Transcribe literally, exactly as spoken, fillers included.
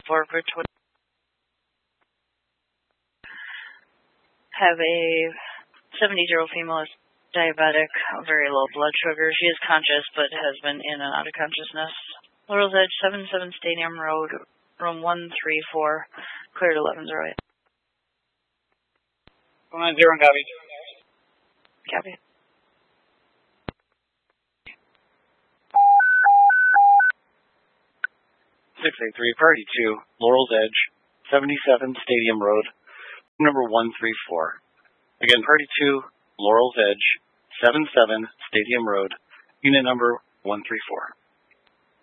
four for twenty. Have a seventy-year-old female is diabetic, very low blood sugar. She is conscious but has been in and out of consciousness. Laurel's Edge, seven seven Stadium Road, room one three four, cleared eleven oh eight. one nine zero, copy. Copy. six eight three, Party two, Laurel's Edge, seventy-seven Stadium Road, number one three four. Again, Party two, Laurel's Edge, seventy-seven Stadium Road, unit number one three four.